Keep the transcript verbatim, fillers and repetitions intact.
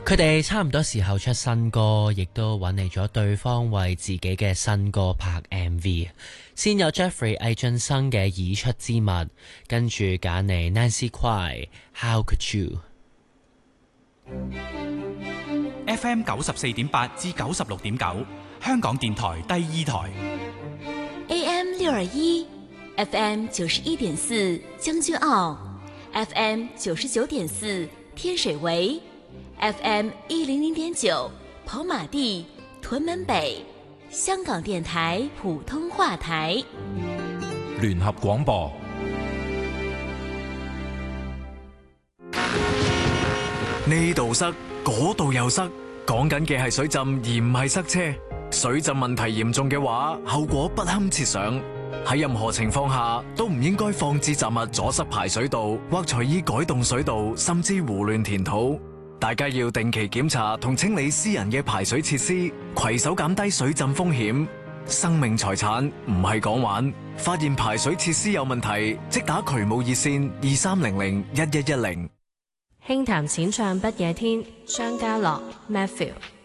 佢哋差唔多時候出新歌，亦都揾嚟咗對方為自己嘅新歌拍 M V。先有 Jeffrey 魏浚笙嘅《已出之物》，跟住揀嚟 Nancy Kwai How Could You。F M 九十四點八至九十六點九，香港電台第二台。 A M 六二一，F M 九十一點四將軍澳 ，F M 九十九點四天水圍。F M 一零零點九跑馬地、屯門北，香港電台普通話台。 聯合廣播。 呢度塞，嗰度又塞，講緊嘅係水浸而唔係塞車。水浸問題嚴重嘅話，後果不堪設想。喺任何情況下都唔應該放置雜物阻塞排水道，或隨意改動水道，甚至胡亂填土。大家要定期檢查同清理私人嘅排水設施，攜手減低水浸風險。生命財產唔係講玩，發現排水設施有問題，即打渠務熱線二三零零一一一零。 輕談淺唱不夜天，張家樂 Matthew。